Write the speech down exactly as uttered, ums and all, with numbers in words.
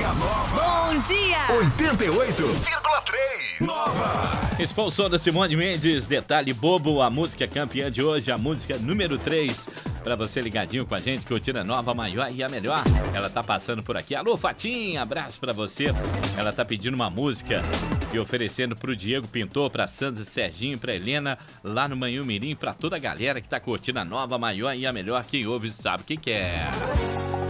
a nova. Bom dia. oitenta e oito vírgula três. Nova. Esse foi o som da Simone Mendes, Detalhe Bobo, a música campeã de hoje, a música número três. Pra você ligadinho com a gente, curtindo a nova, a maior e a melhor. Ela tá passando por aqui. Alô, Fatinha, abraço pra você. Ela tá pedindo uma música e oferecendo pro Diego Pintor, pra Sandra e Serginho, pra Helena, lá no Manhumirim, pra toda a galera que tá curtindo a nova, a maior e a melhor. Quem ouve sabe o que que é.